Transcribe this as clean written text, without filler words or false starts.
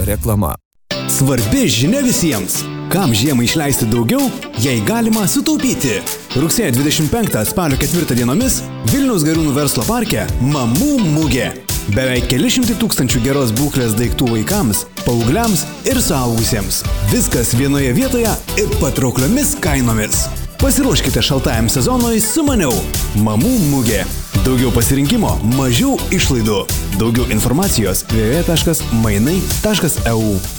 reklama. Svarbi žinia visiems. Kam žiemą išleisti daugiau, jei galima sutaupyti. Rugsėjo 25 spalio 4 dienomis Vilniaus Gariūnų verslo parke Mamų mugė. Beveik keli šimtai tūkstančių geros būklės daiktų vaikams, paaugliams ir suaugusiems. Viskas vienoje vietoje ir patraukliomis kainomis. Pasiruoškite šaltajam sezonui su maniau. Mamų mugė. Daugiau pasirinkimo, mažiau išlaidų. Daugiau informacijos www.mainai.eu